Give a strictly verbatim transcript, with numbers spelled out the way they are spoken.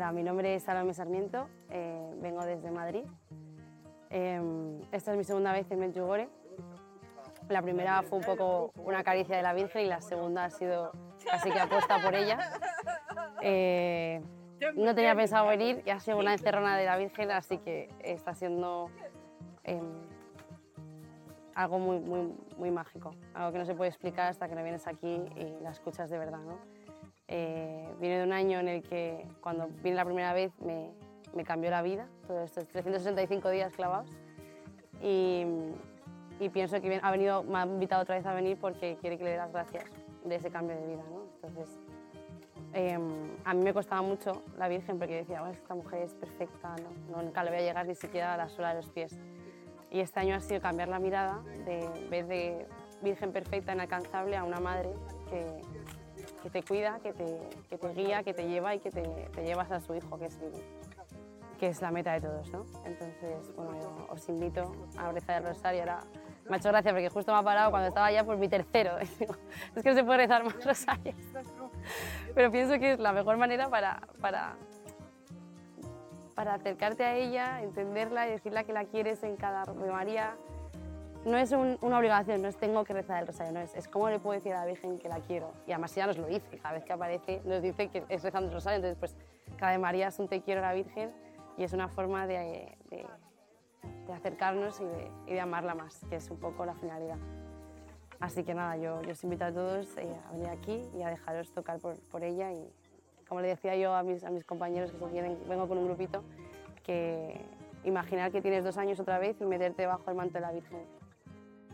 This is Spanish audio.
Hola, mi nombre es Salomé Sarmiento, eh, vengo desde Madrid. Eh, esta es mi segunda vez en Medjugorje. La primera fue un poco una caricia de la Virgen y la segunda ha sido casi que apuesta por ella. Eh, no tenía pensado venir y ha sido una encerrona de la Virgen, así que está siendo eh, algo muy, muy, muy mágico, algo que no se puede explicar hasta que no vienes aquí y la escuchas de verdad, ¿no? Eh, viene de un año en el que cuando vine la primera vez me, me cambió la vida, todos estos trescientos sesenta y cinco días clavados, y, y pienso que ha venido, me ha invitado otra vez a venir porque quiere que le dé las gracias de ese cambio de vida, ¿no? Entonces, eh, a mí me costaba mucho la Virgen porque decía, oh, esta mujer es perfecta, ¿no? Nunca le voy a llegar ni siquiera a la suela de los pies. Y este año ha sido cambiar la mirada de vez de Virgen perfecta, inalcanzable, a una madre que, que te cuida, que te, que te guía, que te lleva y que te, te llevas a su hijo, que es, que es la meta de todos, ¿no? Entonces, bueno, yo os invito a rezar el rosario. Ahora me ha hecho gracia porque justo me ha parado cuando estaba ya por mi tercero. Es que no se puede rezar más rosarios. Pero pienso que es la mejor manera para, para, para acercarte a ella, entenderla y decirle que la quieres en cada Ave María. No es un, una obligación, no es tengo que rezar el rosario, no es, es cómo le puedo decir a la Virgen que la quiero. Y además ella nos lo dice, cada vez que aparece nos dice que es rezando el rosario, entonces pues cada Ave María es un te quiero a la Virgen y es una forma de, de, de acercarnos y de, y de amarla más, que es un poco la finalidad. Así que nada, yo, yo os invito a todos eh, a venir aquí y a dejaros tocar por, por ella y como le decía yo a mis, a mis compañeros que se vienen, vengo con un grupito, que imaginar que tienes dos años otra vez y meterte bajo el manto de la Virgen.